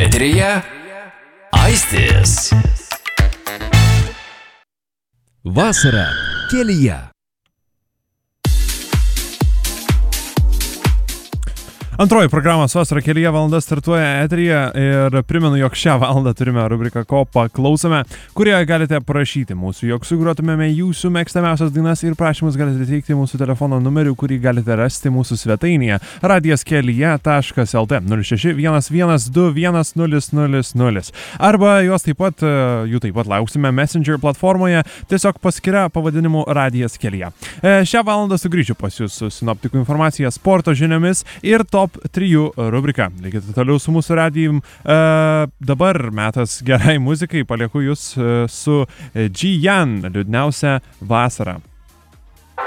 Eteryje Aistis. Vasara kelyje. Antroji programos Vasara kelyje valanda startuoja eteryje ir primenu, jog šią valandą turime rubriką Ko paklausome, kurioje galite parašyti mūsų, jog sugrotumėme jūsų mėgstamiausias dainas ir prašymus galite teikti mūsų telefono numeriu, kurį galite rasti mūsų svetainėje radijaskelyje.lt 0611121000 arba jų taip pat lauksime Messenger platformoje, tiesiog paskyra pavadinimu Radijas kelyje. Šią valandą sugrįšiu pas jūs su sinoptikų informacija, sporto žiniomis ir top 3 rubrika. Likite toliau su mūsų radijum. Dabar metas gerai muzikai, palieku jūs su Ji-Yan, liūdniausia vasara.